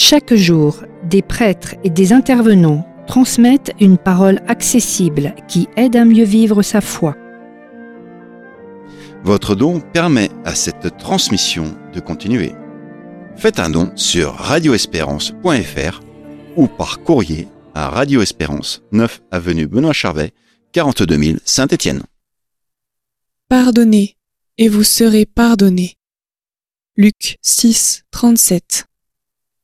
Chaque jour, des prêtres et des intervenants transmettent une parole accessible qui aide à mieux vivre sa foi. Votre don permet à cette transmission de continuer. Faites un don sur radioespérance.fr ou par courrier à Radio Espérance, 9 avenue Benoît Charvet, 42 000 Saint-Étienne. Pardonnez, et vous serez pardonnés. Luc 6, 37.